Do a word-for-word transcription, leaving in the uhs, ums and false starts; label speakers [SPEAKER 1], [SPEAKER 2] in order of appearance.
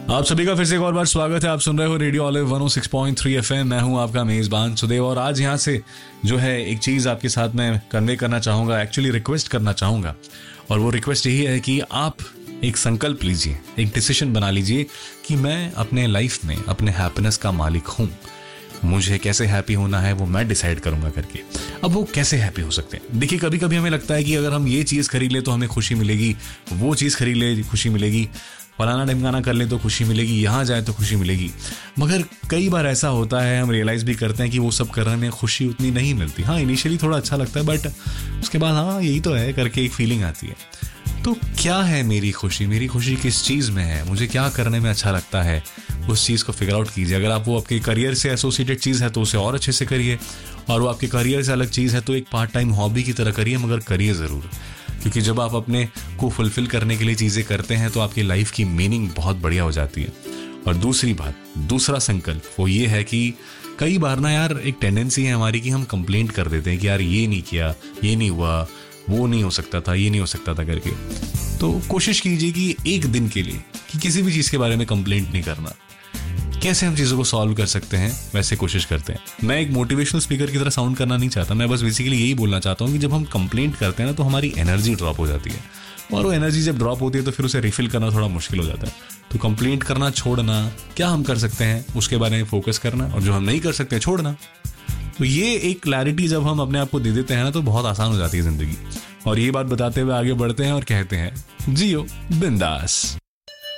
[SPEAKER 1] आप सभी का फिर से एक और बार स्वागत है। आप सुन रहे हो रेडियो ऑलिव वन ओ सिक्स पॉइंट थ्री एफएम। मैं हूं आपका मेजबान सुदेव और आज यहां से जो है एक चीज आपके साथ मैं कन्वे करना चाहूंगा, एक्चुअली रिक्वेस्ट करना चाहूंगा। और वो रिक्वेस्ट यही है कि आप एक संकल्प लीजिए, एक डिसीजन बना लीजिए कि मैं अपने लाइफ में अपने हैप्पीनेस का मालिक हूं। मुझे कैसे हैप्पी होना है वो मैं डिसाइड करूंगा करके। अब वो कैसे हैप्पी हो सकते हैं? देखिए, कभी कभी हमें लगता है कि अगर हम ये चीज़ खरीद ले तो हमें खुशी मिलेगी, वो चीज़ खरीद ले खुशी मिलेगी, फलाना ढिमकाना कर ले तो खुशी मिलेगी, यहाँ जाए तो खुशी मिलेगी। मगर कई बार ऐसा होता है, हम रियलाइज़ भी करते हैं कि वो सब करने में खुशी उतनी नहीं मिलती। हाँ, इनिशियली थोड़ा अच्छा लगता है, बट उसके बाद हाँ यही तो है करके एक फीलिंग आती है। तो क्या है मेरी खुशी? मेरी खुशी किस चीज़ में है? मुझे क्या करने में अच्छा लगता है? उस चीज़ को फिगर आउट कीजिए। अगर आप वो आपके करियर से एसोसिएटेड चीज़ है तो उसे और अच्छे से करिए, और वो आपके करियर से अलग चीज़ है तो एक पार्ट टाइम हॉबी की तरह करिए, मगर करिए ज़रूर। क्योंकि जब आप अपने को फुलफिल करने के लिए चीज़ें करते हैं तो आपकी लाइफ की मीनिंग बहुत बढ़िया हो जाती है। और दूसरी बात, दूसरा संकल्प वो ये है कि कई बार ना यार एक टेंडेंसी है हमारी कि हम कंप्लेंट कर देते हैं कि यार ये नहीं किया, ये नहीं हुआ, वो नहीं हो सकता था, ये नहीं हो सकता था करके। तो कोशिश कीजिए कि एक दिन के लिए कि किसी भी चीज़ के बारे में कंप्लेंट नहीं करना। कैसे हम चीज़ों को सॉल्व कर सकते हैं वैसे कोशिश करते हैं। मैं एक मोटिवेशनल स्पीकर की तरह साउंड करना नहीं चाहता, मैं बस बेसिकली यही बोलना चाहता हूँ कि जब हम कंप्लेंट करते हैं ना तो हमारी एनर्जी ड्रॉप हो जाती है, और वो एनर्जी जब ड्रॉप होती है तो फिर उसे रिफिल करना थोड़ा मुश्किल हो जाता है। तो कंप्लेंट करना छोड़ना, क्या हम कर सकते हैं उसके बारे में फोकस करना, और जो हम नहीं कर सकते छोड़ना। तो ये एक क्लैरिटी जब हम अपने आप को दे देते हैं ना तो बहुत आसान हो जाती है ज़िंदगी। और ये बात बताते हुए आगे बढ़ते हैं और कहते हैं जियो बिंदास।